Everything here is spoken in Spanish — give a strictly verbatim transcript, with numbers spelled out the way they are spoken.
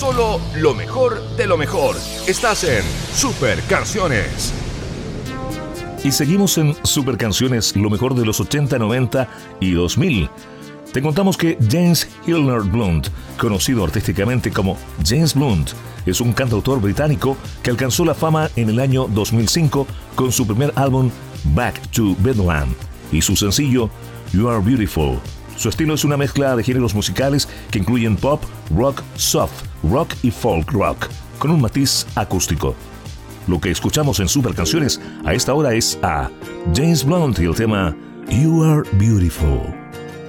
solo lo mejor de lo mejor. Estás en Super Canciones. Y seguimos en Super Canciones, lo mejor de los ochenta, noventa y dos mil. Te contamos que James Hilliard Blunt, conocido artísticamente como James Blunt, es un cantautor británico que alcanzó la fama en el año dos mil cinco con su primer álbum Back to Bedlam y su sencillo You Are Beautiful. Su estilo es una mezcla de géneros musicales que incluyen pop, rock, soft, rock y folk rock, con un matiz acústico. Lo que escuchamos en Super Canciones a esta hora es a James Blunt y el tema You Are Beautiful.